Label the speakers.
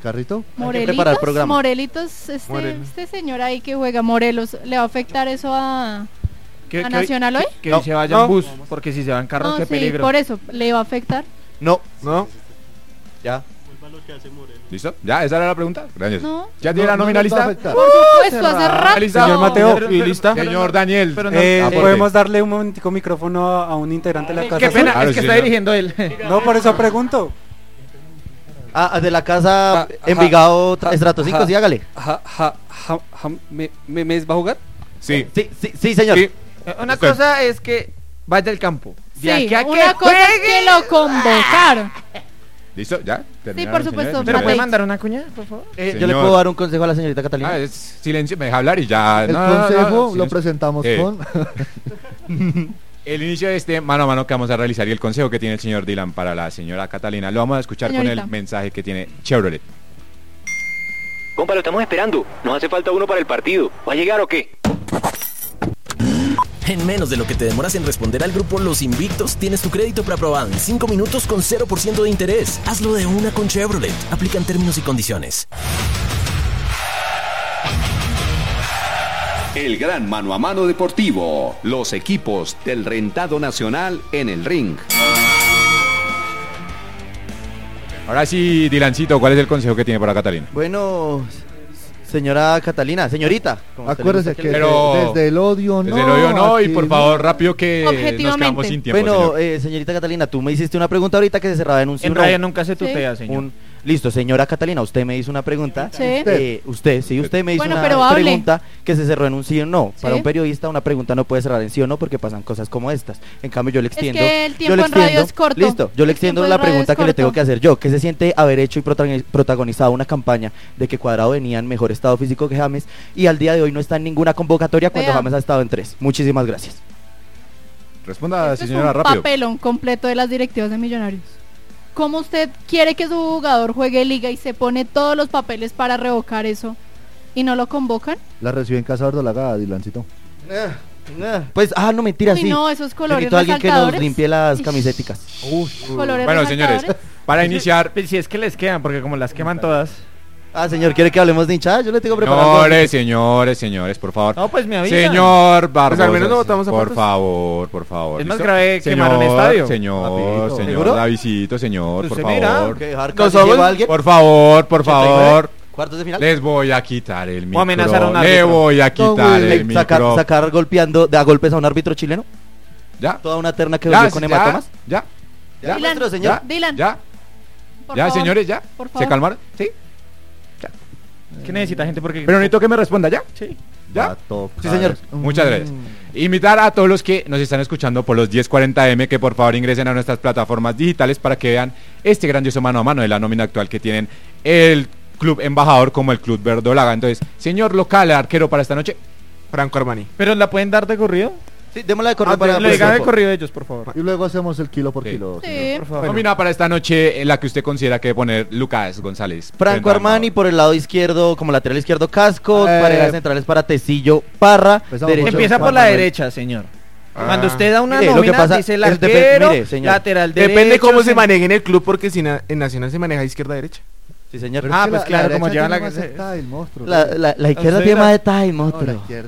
Speaker 1: carrito.
Speaker 2: Preparar programa.
Speaker 3: Morelitos, este señor ahí que juega Morelos, ¿le va a afectar eso a Nacional hoy?
Speaker 4: Que se vaya en bus, porque si se va en carro,
Speaker 3: No,
Speaker 4: qué
Speaker 3: sí,
Speaker 4: peligro.
Speaker 3: por eso, ¿le va a afectar?
Speaker 2: No.
Speaker 1: Ya.
Speaker 5: ¿Listo? ¿Ya? ¿Esa era la pregunta? Gracias.
Speaker 3: No.
Speaker 5: ¿Ya tiene la nómina lista?
Speaker 3: Por supuesto, hace rato.
Speaker 5: ¿Lista?
Speaker 4: Señor Mateo,
Speaker 5: ¿Y lista? Señor Daniel.
Speaker 4: Pero
Speaker 6: ¿podemos darle un momentico micrófono a un integrante de la casa?
Speaker 4: Qué pena,
Speaker 5: Claro,
Speaker 4: es que
Speaker 5: sí,
Speaker 4: está
Speaker 5: señor.
Speaker 4: dirigiendo él.
Speaker 6: No, por eso pregunto.
Speaker 2: De la casa Envigado Estrato 5, sí, hágale.
Speaker 6: ¿Mes va a jugar?
Speaker 5: Sí.
Speaker 2: Sí, señor.
Speaker 5: Sí.
Speaker 4: Una cosa es que vaya al campo.
Speaker 3: Sí,
Speaker 4: De aquí a que
Speaker 3: una cosa es
Speaker 4: juegue.
Speaker 3: que lo convocaron.
Speaker 5: ¿Listo? ¿Ya?
Speaker 3: Sí,
Speaker 5: ¿Terminaron,
Speaker 3: por supuesto.
Speaker 5: señores?
Speaker 4: ¿Pero puede
Speaker 3: Matei.
Speaker 4: mandar una cuña, por favor?
Speaker 2: Yo le
Speaker 5: Señor.
Speaker 2: puedo dar un consejo a la señorita Catalina.
Speaker 5: Ah, es silencio, me deja hablar y ya.
Speaker 1: El
Speaker 5: No, no, no,
Speaker 1: consejo lo
Speaker 5: silencio.
Speaker 1: presentamos con...
Speaker 5: El inicio de este mano a mano que vamos a realizar y el consejo que tiene el señor Dylan para la señora Catalina lo vamos a escuchar con
Speaker 3: Señorita.
Speaker 5: el mensaje que tiene Chevrolet.
Speaker 7: Compa, lo estamos esperando. Nos hace falta uno para el partido. ¿Va a llegar o qué?
Speaker 8: En menos de lo que te demoras en responder al grupo Los Invictos, tienes tu crédito preaprobado en 5 minutos con 0% de interés. Hazlo de una con Chevrolet. Aplican términos y condiciones.
Speaker 9: El gran mano a mano deportivo. Los equipos del rentado nacional en el ring.
Speaker 5: Ahora sí, Dylancito, ¿cuál es el consejo que tiene para Catalina?
Speaker 2: Bueno, señora Catalina, señorita. como usted le
Speaker 1: Acuérdese
Speaker 2: gusta
Speaker 1: que
Speaker 5: Pero-
Speaker 1: desde el odio no.
Speaker 5: Desde el hoyo no, y
Speaker 1: aquí
Speaker 5: por favor, rápido que nos
Speaker 3: Objetivamente.
Speaker 5: quedamos sin tiempo,
Speaker 2: Bueno,
Speaker 5: señor.
Speaker 2: señorita Catalina, tú me hiciste una pregunta ahorita que se cerraba en un sí o
Speaker 4: En
Speaker 2: no.
Speaker 4: radio nunca se tutea, señor.
Speaker 2: Listo, señora Catalina, usted me hizo una pregunta.
Speaker 3: Sí.
Speaker 2: Usted me hizo
Speaker 3: Bueno,
Speaker 2: una
Speaker 3: pero hable.
Speaker 2: pregunta que se cerró en un sí o no. Para
Speaker 3: Sí.
Speaker 2: un periodista una pregunta no puede cerrar en sí o no porque pasan cosas como estas. En cambio yo le extiendo.
Speaker 3: que el
Speaker 2: yo
Speaker 3: tiempo
Speaker 2: le
Speaker 3: en radio
Speaker 2: extiendo-
Speaker 3: es corto.
Speaker 2: Listo, yo le
Speaker 3: El
Speaker 2: extiendo
Speaker 3: tiempo
Speaker 2: la
Speaker 3: en radio
Speaker 2: pregunta
Speaker 3: es
Speaker 2: que le tengo
Speaker 3: corto.
Speaker 2: que hacer yo. ¿Qué se siente haber hecho y protagonizado una campaña de que Cuadrado venía en mejor estado físico que James y al día de hoy no está en ninguna convocatoria cuando
Speaker 3: Vea.
Speaker 2: James ha estado en 3? Muchísimas gracias.
Speaker 5: Responda,
Speaker 3: Esto es
Speaker 5: señora,
Speaker 3: un
Speaker 5: rápido.
Speaker 3: papelón completo de las directivas de Millonarios. ¿Cómo usted quiere que su jugador juegue liga y se pone todos los papeles para revocar eso y no lo convocan?
Speaker 1: La recibió en casa verdolaga, Dilancito.
Speaker 2: Pues, no, mentira,
Speaker 3: Uy,
Speaker 2: sí.
Speaker 3: no, esos colores
Speaker 2: Necesito a alguien que nos
Speaker 3: resaltadores.
Speaker 2: limpie las
Speaker 3: Ish.
Speaker 2: camisetas.
Speaker 3: Colores
Speaker 5: Bueno, señores,
Speaker 3: resaltadores.
Speaker 5: para iniciar...
Speaker 4: Si es que les quedan, porque como las queman todas.
Speaker 2: Señor, ¿quiere que hablemos de hinchada? Yo le tengo preparado.
Speaker 5: Señores, por favor.
Speaker 4: No, pues me avisan.
Speaker 5: Señor Barbosa,
Speaker 4: Pues al menos no votamos a
Speaker 5: por
Speaker 4: palos.
Speaker 5: favor.
Speaker 4: Es más
Speaker 5: ¿listo?
Speaker 4: grave quemar un
Speaker 5: Señor,
Speaker 4: estadio.
Speaker 5: Señor,
Speaker 2: Papito.
Speaker 5: señor
Speaker 2: ¿Seguro?
Speaker 5: Davidito, señor, por
Speaker 4: Usted mira,
Speaker 5: favor.
Speaker 2: ¿Que dejar
Speaker 4: ¿No
Speaker 2: casi
Speaker 4: somos?
Speaker 2: llevo a alguien?
Speaker 5: Por favor.
Speaker 2: 89, ¿cuartos de final?
Speaker 5: Les voy a quitar el micro.
Speaker 4: amenazar a un
Speaker 5: Le
Speaker 4: árbitro.
Speaker 5: voy a quitar el micro.
Speaker 2: Sacar golpeando a golpes a un árbitro chileno.
Speaker 5: ¿Ya?
Speaker 2: Toda una terna que
Speaker 5: ¿Ya?
Speaker 2: volvió con hematomas.
Speaker 5: ¿Ya?
Speaker 2: Ya,
Speaker 3: Dylan,
Speaker 2: nuestro señor.
Speaker 3: Dylan,
Speaker 5: ¿Ya?
Speaker 3: por
Speaker 5: ¿Ya,
Speaker 3: favor,
Speaker 5: señores? ¿Ya?
Speaker 3: por
Speaker 5: ¿Se
Speaker 3: favor.
Speaker 5: calmaron? ¿Sí?
Speaker 4: ¿Qué necesita gente? Porque
Speaker 5: Pero necesito que me responda, ¿ya?
Speaker 4: Sí.
Speaker 5: ¿Ya?
Speaker 2: Sí, señor.
Speaker 5: Muchas gracias. Invitar a todos los que nos están escuchando por los 1040M que por favor ingresen a nuestras plataformas digitales para que vean este grandioso mano a mano de la nómina actual que tienen el Club Embajador como el Club Verdolaga. Entonces, señor local, arquero para esta noche.
Speaker 4: Franco Armani. ¿Pero la pueden dar de corrido?
Speaker 2: Sí, démosla de correo para
Speaker 4: Le digan de
Speaker 2: pues,
Speaker 4: corrido ellos, por favor.
Speaker 1: Y luego hacemos el kilo por
Speaker 5: Sí.
Speaker 1: kilo.
Speaker 3: Sí.
Speaker 1: señor.
Speaker 4: Por favor.
Speaker 5: Nómina para esta noche en la que usted considera que debe poner Lucas González.
Speaker 2: Franco Armani por el lado izquierdo, como lateral izquierdo Casco, parejas centrales para Tecillo, Parra,
Speaker 1: Empezamos
Speaker 2: derecho,
Speaker 4: Empieza por
Speaker 2: Juan
Speaker 4: la
Speaker 2: Manuel.
Speaker 4: derecha, señor. Cuando usted da una
Speaker 2: Mire, lo que
Speaker 4: nómina,
Speaker 2: pasa
Speaker 4: dice el
Speaker 2: es
Speaker 4: arquero,
Speaker 2: mire, señor.
Speaker 4: lateral derecho.
Speaker 10: Depende cómo se maneje en el club, porque si en Nacional se maneja izquierda-derecha.
Speaker 2: Sí, señor.
Speaker 1: Pero es que
Speaker 4: pues
Speaker 1: la
Speaker 4: claro, como
Speaker 1: derecha
Speaker 4: llevan
Speaker 1: tiene
Speaker 4: la
Speaker 1: más
Speaker 4: que se-
Speaker 1: style, monstruo.
Speaker 2: La izquierda
Speaker 4: Usted
Speaker 2: tiene
Speaker 4: era-
Speaker 2: más detalle,
Speaker 1: No, la
Speaker 2: monstruo.
Speaker 1: izquierda.